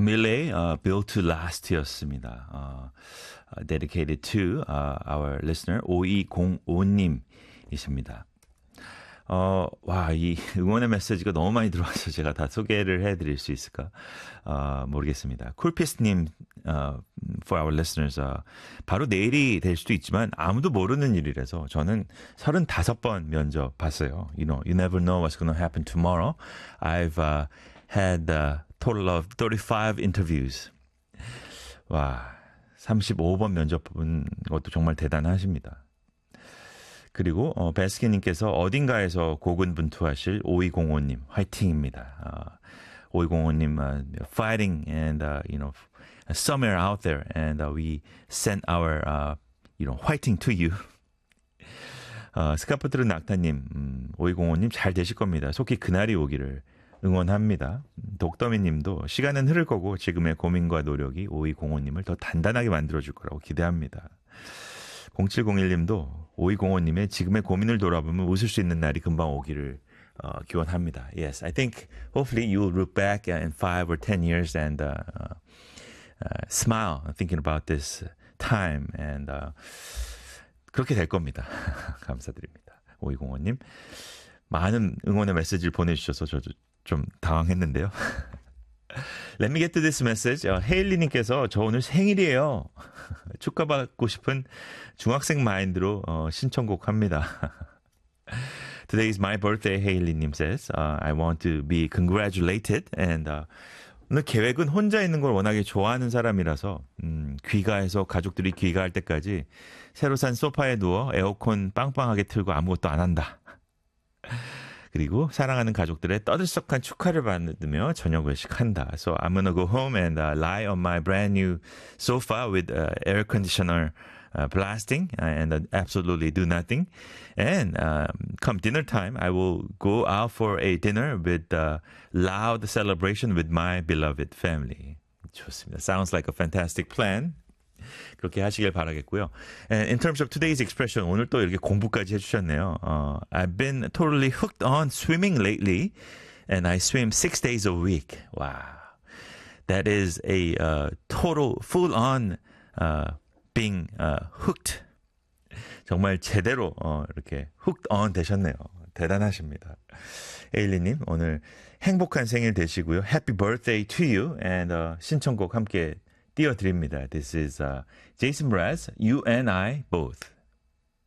Camille, Built to Last였습니다. Dedicated to our listener 5205님이십니다. 와, 이 응원의 메시지가 너무 많이 들어와서 제가 다 소개를 해드릴 수 있을까 모르겠습니다. 쿨피스님, for our listeners, 바로 내일이 될 수도 있지만 아무도 모르는 일이라서 저는 35번 면접 봤어요. You know, you never know what's going to happen tomorrow. I've had a total of 35 interviews. 와, 35번 면접 본 것도 정말 대단하십니다. 그리고 베스키님께서 어딘가에서 고군분투하실 5205님 화이팅입니다. 5205님 fighting and somewhere out there and we send our fighting to you. 스카프트르 낙타님 5205님 잘 되실 겁니다. 속히 그날이 오기를 응원합니다. 독더미님도 시간은 흐를 거고 지금의 고민과 노력이 5205님을 더 단단하게 만들어줄 거라고 기대합니다. 0701님도 5205님의 지금의 고민을 돌아보면 웃을 수 있는 날이 금방 오기를 기원합니다. Yes, I think hopefully you will look back in 5 or 10 years and smile thinking about this time and 그렇게 될 겁니다. 감사드립니다. 5205님 많은 응원의 메시지를 보내주셔서 저도 좀 당황했는데요. Let me get to this message. 헤일리님께서 저 오늘 생일이에요. 축하받고 싶은 중학생 마인드로 신청곡 합니다. Today is my birthday, 헤일리님 says. I want to be congratulated. And 오늘 계획은 혼자 있는 걸 워낙에 좋아하는 사람이라서 귀가해서 가족들이 귀가할 때까지 새로 산 소파에 누워 에어컨 빵빵하게 틀고 아무것도 안 한다. 그리고 사랑하는 가족들의 떠들썩한 축하를 받으며 저녁 외식한다. So I'm gonna go home and lie on my brand new sofa with air conditioner blasting and absolutely do nothing. And come dinner time, I will go out for a dinner with loud celebration with my beloved family. 좋습니다. Sounds like a fantastic plan. 그렇게 하시길 바라겠고요. And in terms of today's expression, 오늘 또 이렇게 공부까지 해주셨네요. I've been totally hooked on swimming lately, and I swim 6 days a week. Wow. That is a total, full-on being hooked. 정말 제대로 이렇게 hooked on 되셨네요. 대단하십니다. 에일리님, 오늘 행복한 생일 되시고요. Happy birthday to you. And 신청곡 함께 띄워드립니다. This is Jason Mraz, You and I Both.